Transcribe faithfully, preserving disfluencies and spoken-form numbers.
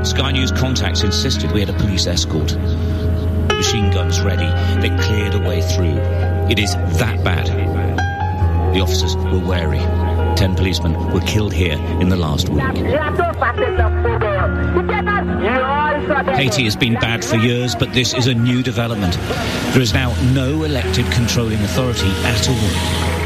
Sky News contacts insisted we had a police escort. Machine guns ready. They cleared a way through. It is that bad. The officers were wary. Ten policemen were killed here in the last week. Haiti has been bad for years, but this is a new development. There is now no elected controlling authority at all.